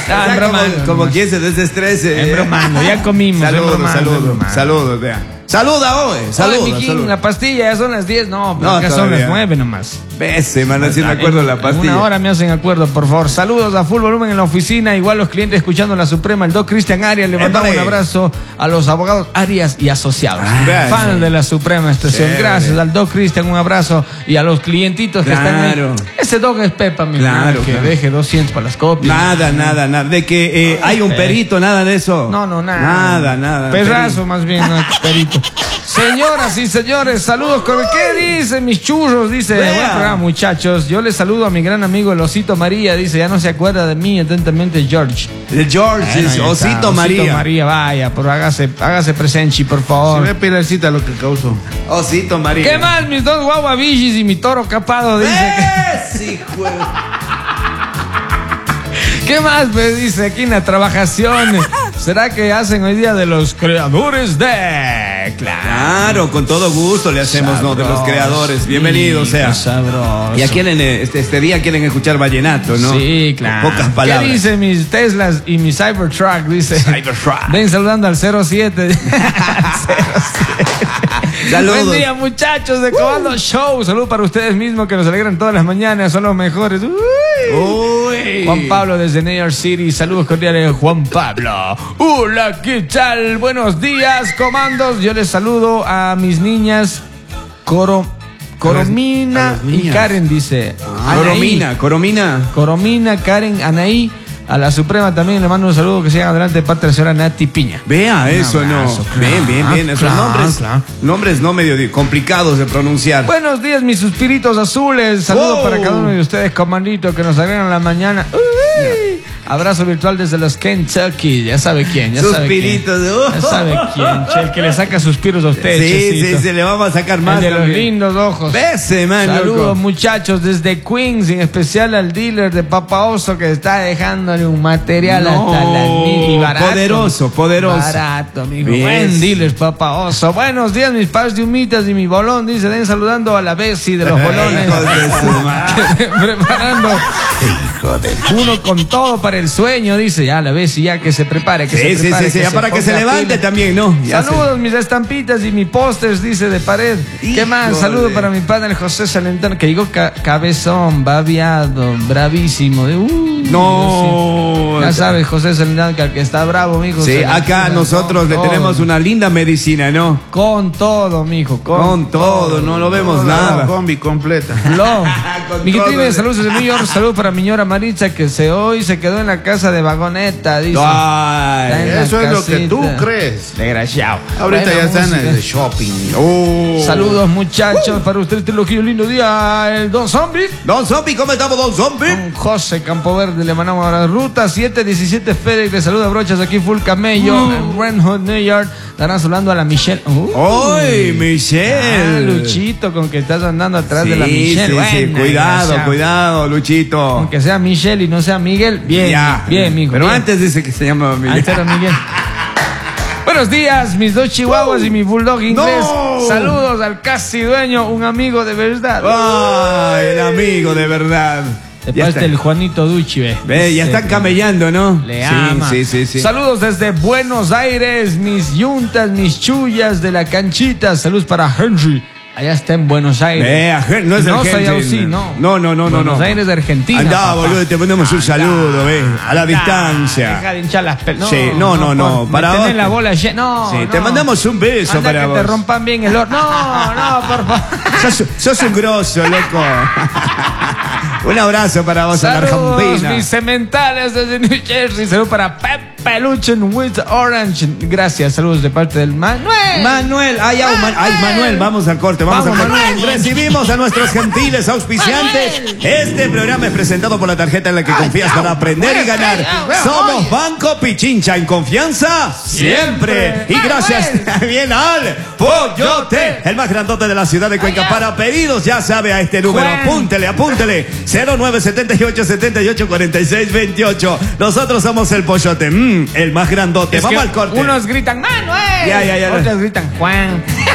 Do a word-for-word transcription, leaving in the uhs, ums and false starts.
Ah, o sea, bromando, como, como quien se desestrese. En bromando, ya comimos. Saludos, saludos, saludos, vea. Saluda hoy, saluda. Oye, mijín, saluda. la pastilla ya son las diez, no, pero No, acá son todavía. las nueve nomás. Bese, man, haciendo acuerdo la En pastilla. una hora me hacen acuerdo, por favor. Saludos a full volumen en la oficina, igual los clientes escuchando la Suprema, el doc Cristian Arias, le mandamos Épale. un abrazo a los abogados Arias y asociados, Gracias. fan de la Suprema Estación. Chévere. Gracias al doc Cristian, un abrazo, y a los clientitos que Claro. están ahí. Ese doc es Pepa, mi Claro, hermano, que claro. deje doscientos para las copias. Nada, nada, nada. De que eh, hay un perito, nada de eso. No, no, nada. Nada, nada. Perrazo, más bien, no, perito. Señoras y señores, saludos con... ¿Qué dicen mis churros? Dice, Vea. buen programa, muchachos. Yo les saludo a mi gran amigo el Osito María. Dice, ya no se acuerda de mí, atentamente, George. De George, Bueno, es ahí Osito está, María. Osito María, vaya, pero hágase, hágase presente, por Si favor. me pilarcita lo que causó. Osito María. ¿Qué más? Mis dos guaguabichis y mi toro capado, dice. ¡Es, hijo de- ¿Qué más me dice aquí en la trabajación? ¿Será que hacen hoy día de los creadores de... Claro, con todo gusto le hacemos, ¿no? De los Sabroso, creadores. Bienvenidos, sea. sabroso. Ya quieren, eh, este, este día quieren escuchar vallenato, ¿no? Sí, claro. Con pocas palabras. ¿Qué dice mis Teslas y mi Cybertruck? Dice. Cybertruck. Ven saludando al cero siete. Saludos. Buen día, muchachos de Comando Show. Salud para ustedes mismos que nos alegran todas las mañanas. Son los mejores. Uy. Uy. Juan Pablo desde New York City. Saludos cordiales, Juan Pablo. Hola, ¿qué tal? Buenos días, comandos. Yo les saludo a mis niñas Coro, Coromina a las y niñas. Karen, dice. Anaí. Coromina, Coromina. Coromina, Karen, Anaí. A la Suprema también le mando un saludo, que sigan adelante de parte de la señora Nati Piña. Vea Un eso, abrazo, ¿no? Bien, bien, bien. Esos claro, nombres, claro. nombres no medio di- complicados de pronunciar. Buenos días, mis suspiritos azules. Saludos Wow. para cada uno de ustedes, comandito, que nos agregan la mañana. Uy. Abrazo virtual desde los Kentucky. Ya sabe quién, ya sabe quién. Suspiritos de- oh. Ya sabe quién, che, el que le saca suspiros a usted, Sí, Checito. sí, se le vamos a sacar más El de los también. lindos ojos. Bese, man, Saludos, loco. muchachos, desde Queens, en especial al dealer de Papa Oso que está dejándole un material No, hasta las mil y barato. poderoso, poderoso. Barato, amigo. Bien. Buen dealer, Papa Oso. Buenos días, mis padres de humitas y mi bolón. Dice, den saludando a la Bessie de los bolones. Hijos de su madre. Preparando uno con todo para el sueño, dice. Ya la Bessie, ya que se prepare, que Sí, se sí, prepare. sí, sí, que ya para que se ponga levante pila. también, ¿no? Ya se- Saludos, mis estampitas y mi pósters, dice, de pared. ¿Qué Hijo más? Saludos de- para mi padre, el José Salentano, que llegó ca- cabezón, babiado, bravísimo. De, uh, No. Ya sabes, José Salentano, que al que está bravo, mijo. Sí, se le acá tira nosotros con le todo. tenemos una linda medicina, ¿no? Con todo, mijo. Con, Con todo, no lo vemos nada. Combi completa. Lo. Con Miquitrines, todo. saludos desde New York. Saludos para mi señora Maritza, que se hoy se quedó en la casa de vagoneta, dice. Ay. Está en la Eso es lo que casita. tú crees. Desgraciado. Ahorita Buena ya están en música. el shopping. Oh. Saludos, muchachos, para ustedes, trilogía, lindo día, el Don Zombie. Don Zombie, ¿cómo estamos, Don Zombie? Don José Campoverde, le mandamos a la ruta siete diecisiete FedEx, le saluda Brochas aquí, full camello, en Red Hood, New York. Estarán saludando a la Michelle. Uh. ¡Ay, Ah, Michelle! Luchito, con que estás andando atrás Sí, de la Michelle. sí, sí, Buena, cuidado, gracias. cuidado, Luchito. Aunque sea Michelle y no sea Miguel, bien, Ya. bien, mijo. Pero bien. antes dice que se llama Miguel. Antes era Miguel. Buenos días, mis dos chihuahuas y mi bulldog inglés. No. Saludos al casi dueño, un amigo de verdad. Ay, el amigo de verdad. De Ya parte está. del Juanito Duchi, ve. Ve, ya Ese, están camellando, ¿no? Le sí, ama. sí, sí, sí. Saludos desde Buenos Aires, mis yuntas, mis chullas de la canchita. Saludos para Henry. Allá está en Buenos Aires. Vea, Gen- no es no el soy Henry. Ausí, no. No, no, no, no. Buenos no. Aires de Argentina. Andá, papá. boludo, te ponemos un saludo, ve, a la Andá, distancia. Deja de hinchar las pelotas. Sí, no, no, no, por- para me tenés vos. la bola llena. No, Sí, no. te mandamos un beso Anda para que vos. te rompan bien el horno. No, no, por favor. Sos, sos un grosso, loco. Un abrazo para vos, a la Saludos, Argentina. mis cementales desde New Jersey. Saludos para Pepe Luchen with Orange. Gracias, saludos de parte del Manuel. Manuel, ay, ay, Man- ay, Manuel, vamos al corte, vamos, Vamos, al corte. Manuel. Recibimos a nuestros gentiles auspiciantes. Este programa es presentado por la tarjeta en la que confías para aprender y ganar. Somos Banco Pichincha, en confianza siempre. Y gracias también al Pollote, el más grandote de la ciudad de Cuenca. Para pedidos, ya sabe, a este número, Juan. apúntele, apúntele. cero nueve siete ocho siete ocho cuatro seis dos ocho. Nosotros somos el Pollote, mm, el más grandote. Es Vamos que al corte. Unos gritan Manuel. Ya, ya, ya. Otros gritan Juan.